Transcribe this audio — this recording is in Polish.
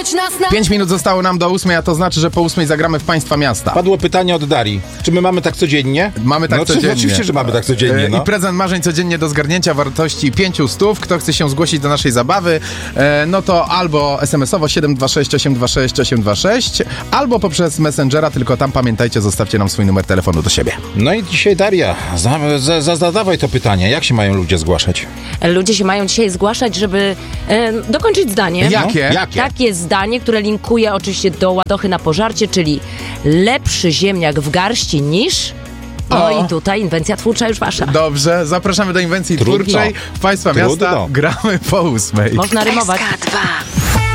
stać nas na... 5 minut zostało nam do 8, a to znaczy, że po 8 zagramy w Państwa miasta. Padło pytanie od Darii. Czy my mamy tak codziennie? Mamy tak codziennie. Oczywiście, że mamy tak codziennie. I prezent marzeń codziennie do zgarnięcia wartości 500. Kto chce się zgłosić do naszej zabawy, no to albo SMS-owo 726 826 826, albo poprzez Messengera, tylko tam pamiętajcie, zostawcie nam swój numer telefonu do siebie. No i dzisiaj Daria, zadawaj to pytanie. Jak się mają ludzie zgłaszać? Ludzie się mają dzisiaj zgłaszać, żeby dokończyć zdanie. Jakie? Takie zdanie, które linkuje oczywiście do Ładochy na pożarcie, czyli lepszy ziemniak w garści niż... No i tutaj inwencja twórcza już wasza. Dobrze, zapraszamy do inwencji twórczej w Państwa miasta. Gramy po 8. Można rymować. SK2